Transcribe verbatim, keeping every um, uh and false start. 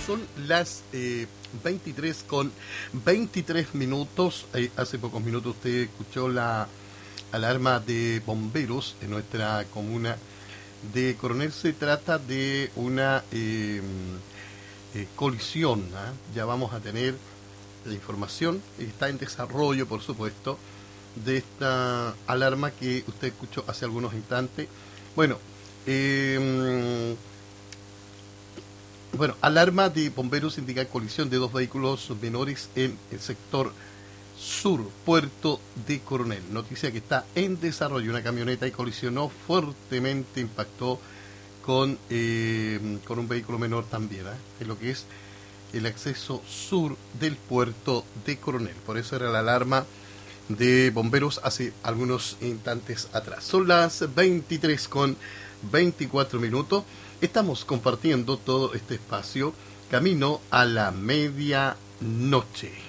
son las eh, veintitrés con veintitrés minutos. Eh, hace pocos minutos usted escuchó la alarma de bomberos en nuestra comuna de Coronel. Se trata de una eh, eh, colisión, ¿eh? Ya vamos a tener la información, está en desarrollo, por supuesto, de esta alarma que usted escuchó hace algunos instantes. Bueno, eh, bueno, alarma de bomberos indica colisión de dos vehículos menores en el sector sur, Puerto de Coronel. Noticia que está en desarrollo. Una camioneta y colisionó fuertemente, impactó con, eh, con un vehículo menor también, ¿eh? En lo que es el acceso sur del Puerto de Coronel. Por eso era la alarma de bomberos hace algunos instantes atrás. Son las veintitrés con veinticuatro minutos. Estamos compartiendo todo este espacio camino a la medianoche.